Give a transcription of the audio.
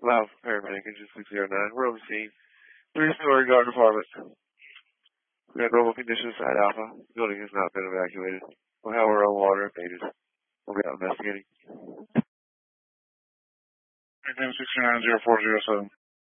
Loud paramedic engine 609. We're on the scene. Three-story garden apartment. We got normal conditions at Alpha. The building has not been evacuated. We'll have our own water if needed. We'll be out investigating. Again, 690-407.